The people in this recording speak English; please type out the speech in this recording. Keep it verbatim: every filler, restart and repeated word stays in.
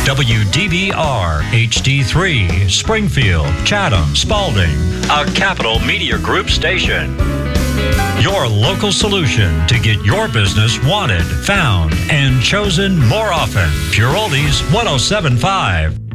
W D B R H D three, Springfield, Chatham, Spalding, a Capital Media Group station. Your local solution to get your business wanted, found, and chosen more often. Pure Oldies one oh seven point five.